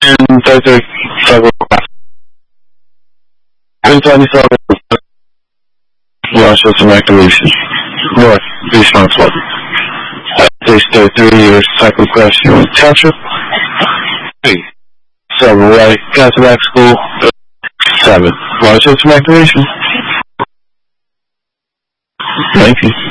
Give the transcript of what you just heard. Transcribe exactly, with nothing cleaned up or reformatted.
And thirty-three, several and twenty-seven, launch system activation. North, response one. Stage thirty-three, your cycle question township. Three, seven, right, Castleback School. Seven, launch system activation. Thank you.